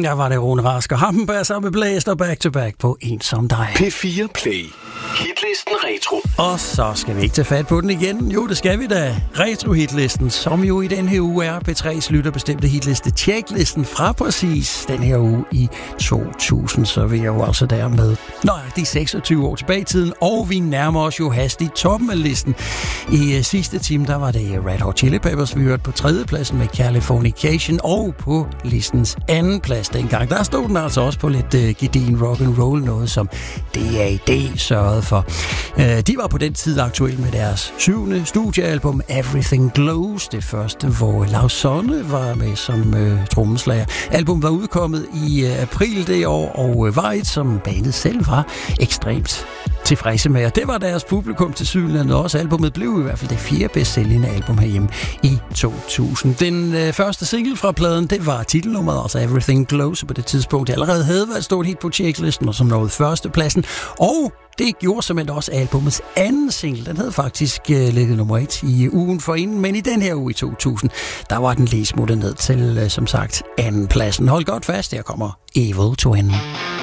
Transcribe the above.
Der var det Rune Rask og Hampenberg sammen med Blæst og Back to Back på En som dig. P4 Play. Hitlisten Retro. Og så skal vi ikke tage fat på den igen. Jo, det skal vi da. Retro-hitlisten, som jo i den her uge er P3's lytterbestemte hitliste checklisten fra præcis den her uge i 2000. Så vi er jo altså der med nøjagtigt 26 år tilbage i tiden, og vi nærmer os jo hastigt toppen af listen. I sidste time, der var det Red Hot Chili Peppers, vi hørte på 3. pladsen med Californication, og på listens 2. plads dengang. Der stod den altså også på lidt gedigen rock and roll, noget som D.A.D. sørgede for. De var på den tid aktuelle med deres 7. studiealbum Everything Glows, det første, hvor Lausonne var med som trommeslager. Album var udkommet i april det år, og var et, som bandet selv var ekstremt tilfredse med, og det var deres publikum til syvende også. Albumet blev i hvert fald det 4. bedst sælgende album herhjemme i 2000. Den første single fra pladen, det var titelnummeret, altså Everything Glows, på det tidspunkt. Det allerede havde været et stort hit på checklisten, og som nåede 1. pladsen, og det gjorde simpelthen også albumets anden single. Den havde faktisk ligget nummer 1 i ugen forinden, men i den her uge i 2000, der var den lige smuttet ned til, som sagt, 2. pladsen. Hold godt fast, her kommer Evil Twin.